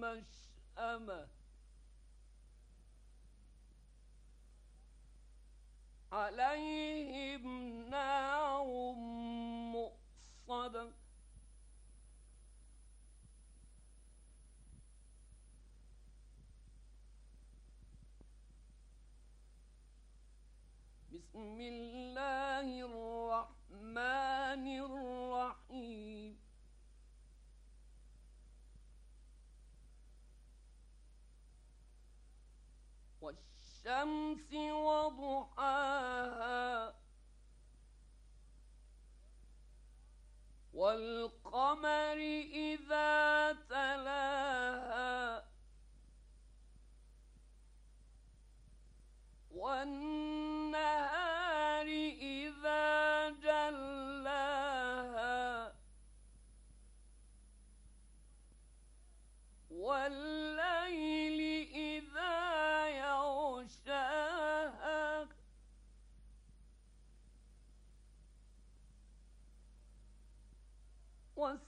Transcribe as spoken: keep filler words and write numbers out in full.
المشأمة عليهم نار مؤصدة بسم الله الرحمن الرحيم والشمس وضحاها والقمر إذا تلاها والنهار إذا جلاها والليل إذا يغشاها والسماء